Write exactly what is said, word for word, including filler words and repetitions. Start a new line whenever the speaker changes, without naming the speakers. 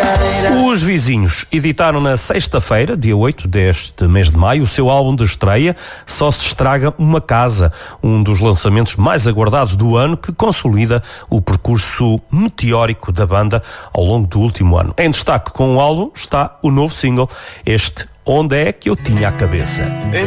Os Vizinhos editaram na sexta-feira, dia oito deste mês de maio, o seu álbum de estreia Só se estraga uma casa, um dos lançamentos mais aguardados do ano que consolida o percurso meteórico da banda ao longo do último ano. Em destaque com o álbum está o novo single, este Onde é que eu tinha a cabeça.